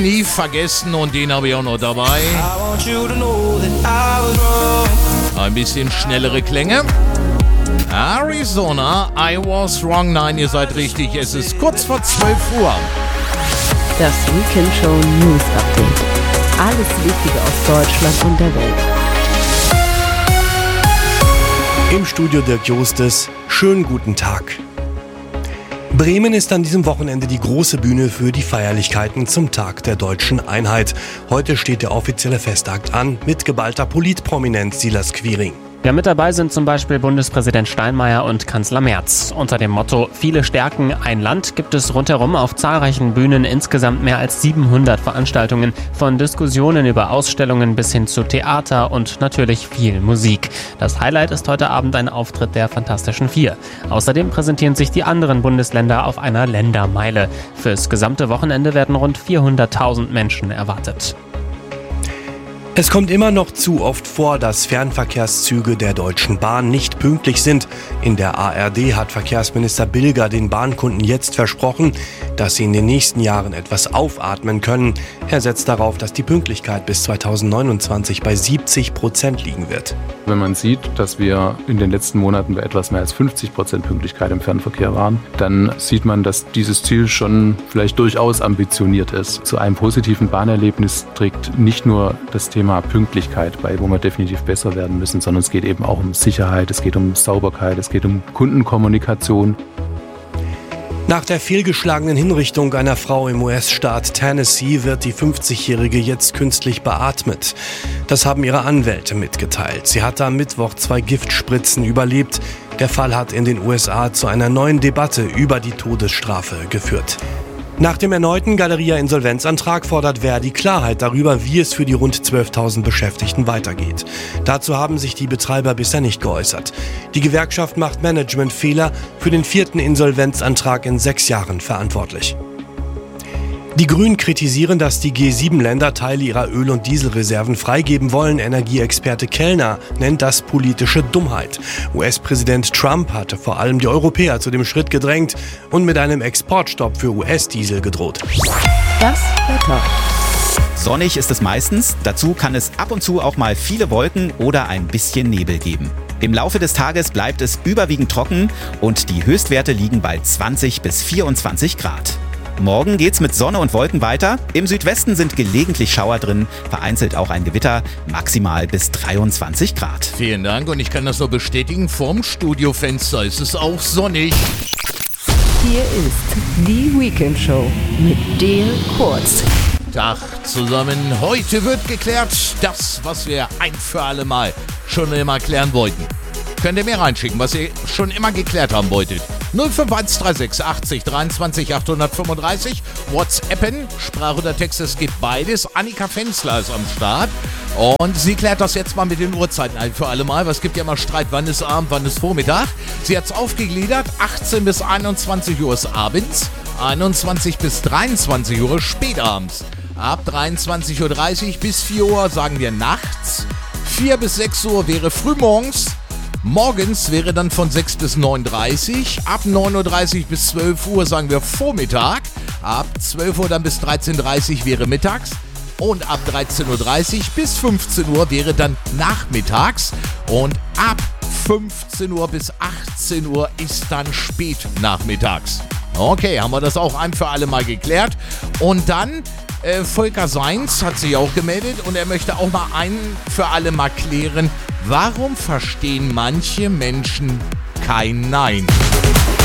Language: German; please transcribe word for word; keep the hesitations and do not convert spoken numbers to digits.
nie vergessen und den habe ich auch noch dabei. Ein bisschen schnellere Klänge. Arizona, I was wrong. Nein, ihr seid richtig. Es ist kurz vor zwölf Uhr. Das Weekend Show News Update. Alles Wichtige aus Deutschland und der Welt. Im Studio Dirk Jostes. Schönen guten Tag. Bremen ist an diesem Wochenende die große Bühne für die Feierlichkeiten zum Tag der Deutschen Einheit. Heute steht der offizielle Festakt an mit geballter Politprominenz Silas Quiring. Ja, mit dabei sind zum Beispiel Bundespräsident Steinmeier und Kanzler Merz. Unter dem Motto Viele stärken ein Land gibt es rundherum auf zahlreichen Bühnen insgesamt mehr als siebenhundert Veranstaltungen, von Diskussionen über Ausstellungen bis hin zu Theater und natürlich viel Musik. Das Highlight ist heute Abend ein Auftritt der Fantastischen Vier. Außerdem präsentieren sich die anderen Bundesländer auf einer Ländermeile. Fürs gesamte Wochenende werden rund vierhunderttausend Menschen erwartet. Es kommt immer noch zu oft vor, dass Fernverkehrszüge der Deutschen Bahn nicht pünktlich sind. In der A R D hat Verkehrsminister Bilger den Bahnkunden jetzt versprochen, dass sie in den nächsten Jahren etwas aufatmen können. Er setzt darauf, dass die Pünktlichkeit bis zweitausendneunundzwanzig bei siebzig Prozent liegen wird. Wenn man sieht, dass wir in den letzten Monaten bei etwas mehr als fünfzig Prozent Pünktlichkeit im Fernverkehr waren, dann sieht man, dass dieses Ziel schon vielleicht durchaus ambitioniert ist. Zu einem positiven Bahnerlebnis trägt nicht nur das Thema Pünktlichkeit bei, wo wir definitiv besser werden müssen, sondern es geht eben auch um Sicherheit, es geht um Sauberkeit, es geht um Kundenkommunikation. Nach der fehlgeschlagenen Hinrichtung einer Frau im U S-Staat Tennessee wird die fünfzigjährige jetzt künstlich beatmet. Das haben ihre Anwälte mitgeteilt. Sie hatte am Mittwoch zwei Giftspritzen überlebt. Der Fall hat in den U S A zu einer neuen Debatte über die Todesstrafe geführt. Nach dem erneuten Galeria-Insolvenzantrag fordert Verdi Klarheit darüber, wie es für die rund zwölftausend Beschäftigten weitergeht. Dazu haben sich die Betreiber bisher nicht geäußert. Die Gewerkschaft macht Managementfehler für den vierten Insolvenzantrag in sechs Jahren verantwortlich. Die Grünen kritisieren, dass die G sieben Länder Teile ihrer Öl- und Dieselreserven freigeben wollen. Energieexperte Kellner nennt das politische Dummheit. U S-Präsident Trump hatte vor allem die Europäer zu dem Schritt gedrängt und mit einem Exportstopp für U S-Diesel gedroht. Das Wetter. Sonnig ist es meistens, dazu kann es ab und zu auch mal viele Wolken oder ein bisschen Nebel geben. Im Laufe des Tages bleibt es überwiegend trocken und die Höchstwerte liegen bei zwanzig bis vierundzwanzig Grad. Morgen geht's mit Sonne und Wolken weiter. Im Südwesten sind gelegentlich Schauer drin, vereinzelt auch ein Gewitter, maximal bis dreiundzwanzig Grad. Vielen Dank und ich kann das nur bestätigen, vorm Studiofenster ist es auch sonnig. Hier ist die Weekend Show mit Dale Kurz. Tag zusammen. Heute wird geklärt, das, was wir ein für alle Mal schon immer klären wollten. Könnt ihr mir reinschicken, was ihr schon immer geklärt haben wolltet. null fünf eins drei sechs achtzig dreiundzwanzig achthundertfünfunddreißig. WhatsAppen, Sprache oder Text, es gibt beides. Annika Fenzler ist am Start und sie klärt das jetzt mal mit den Uhrzeiten ein für alle Mal. Weil es gibt ja immer Streit, wann ist Abend, wann ist Vormittag. Sie hat es aufgegliedert, achtzehn bis einundzwanzig Uhr ist abends, einundzwanzig bis dreiundzwanzig Uhr spätabends. Ab dreiundzwanzig Uhr dreißig bis vier Uhr sagen wir nachts, vier bis sechs Uhr wäre frühmorgens. Morgens wäre dann von sechs bis neun Uhr dreißig, ab neun Uhr dreißig bis zwölf Uhr sagen wir Vormittag, ab zwölf Uhr dann bis dreizehn Uhr dreißig wäre mittags und ab dreizehn Uhr dreißig bis fünfzehn Uhr wäre dann nachmittags und ab fünfzehn Uhr bis achtzehn Uhr ist dann spät nachmittags. Okay, haben wir das auch ein für alle Mal geklärt und dann äh, Volker Seins hat sich auch gemeldet und er möchte auch mal ein für alle Mal klären, warum verstehen manche Menschen kein Nein?